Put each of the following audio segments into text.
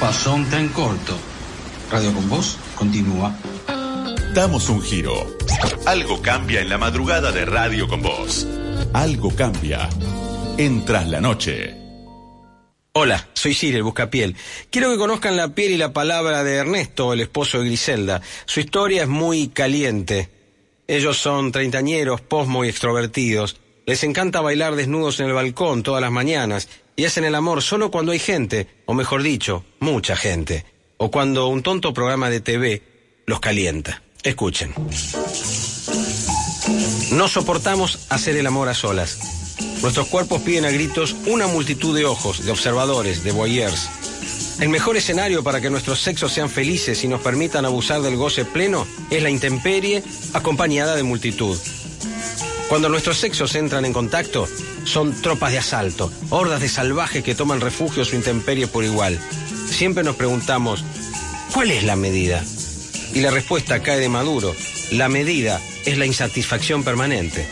Pasó un tren corto. Radio con Voz continúa. Damos un giro. Algo cambia en la madrugada de Radio con Voz. Algo cambia en Tras la Noche. Hola, soy Siri, el Buscapiel. Quiero que conozcan la piel y la palabra de Ernesto, el esposo de Griselda. Su historia es muy caliente. Ellos son treintañeros, posmo y extrovertidos. Les encanta bailar desnudos en el balcón todas las mañanas y hacen el amor solo cuando hay gente, o mejor dicho, mucha gente, o cuando un tonto programa de TV los calienta. Escuchen. No soportamos hacer el amor a solas. Nuestros cuerpos piden a gritos una multitud de ojos, de observadores, de voyeurs. El mejor escenario para que nuestros sexos sean felices y nos permitan abusar del goce pleno es la intemperie acompañada de multitud. Cuando nuestros sexos entran en contacto, son tropas de asalto, hordas de salvajes que toman refugio en su intemperie por igual. Siempre nos preguntamos, ¿cuál es la medida? Y la respuesta cae de maduro. La medida es la insatisfacción permanente.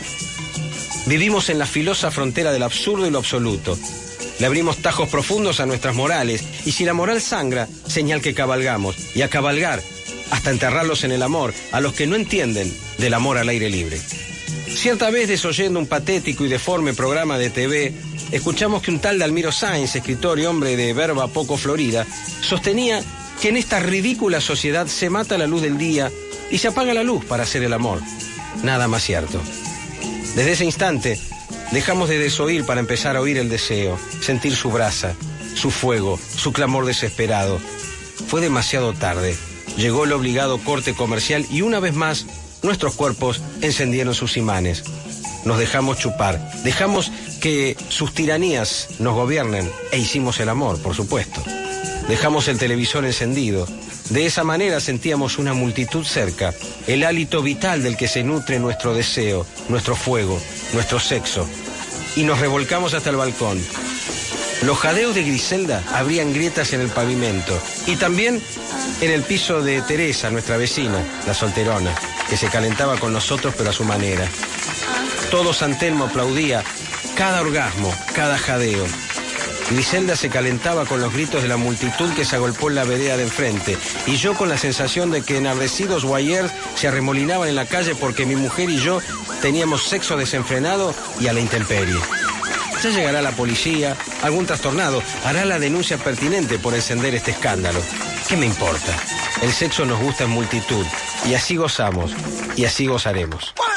Vivimos en la filosa frontera del absurdo y lo absoluto. Le abrimos tajos profundos a nuestras morales, y si la moral sangra, señal que cabalgamos, y a cabalgar, hasta enterrarlos en el amor, a los que no entienden del amor al aire libre. Cierta vez, desoyendo un patético y deforme programa de TV, escuchamos que un tal Dalmiro Sáenz, escritor y hombre de verba poco florida, sostenía que en esta ridícula sociedad se mata la luz del día y se apaga la luz para hacer el amor. Nada más cierto. Desde ese instante, dejamos de desoír para empezar a oír el deseo, sentir su brasa, su fuego, su clamor desesperado. Fue demasiado tarde. Llegó el obligado corte comercial y una vez más, nuestros cuerpos encendieron sus imanes. Nos dejamos chupar, dejamos que sus tiranías nos gobiernen e hicimos el amor, por supuesto. Dejamos el televisor encendido. De esa manera sentíamos una multitud cerca, el hálito vital del que se nutre nuestro deseo, nuestro fuego, nuestro sexo. Y nos revolcamos hasta el balcón. Los jadeos de Griselda abrían grietas en el pavimento y también en el piso de Teresa, nuestra vecina, la solterona, que se calentaba con nosotros pero a su manera. Todo San Telmo aplaudía cada orgasmo, cada jadeo. Griselda se calentaba con los gritos de la multitud que se agolpó en la vereda de enfrente, y yo con la sensación de que enardecidos voyeurs se arremolinaban en la calle porque mi mujer y yo teníamos sexo desenfrenado y a la intemperie. Ya llegará la policía, algún trastornado hará la denuncia pertinente por encender este escándalo. ¿Qué me importa? El sexo nos gusta en multitud, y así gozamos, y así gozaremos.